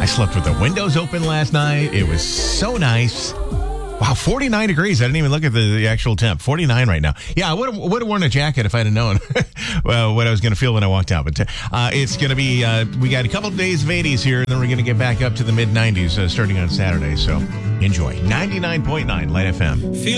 slept with the windows open last night. It was so nice. Wow, 49 degrees. I didn't even look at the actual temp. 49 right now. Yeah, I would have worn a jacket if I'd have known well, what I was going to feel when I walked out. But it's going to be, we got a couple of days of 80s here, and then we're going to get back up to the mid-90s starting on Saturday. So enjoy. 99.9 Light FM.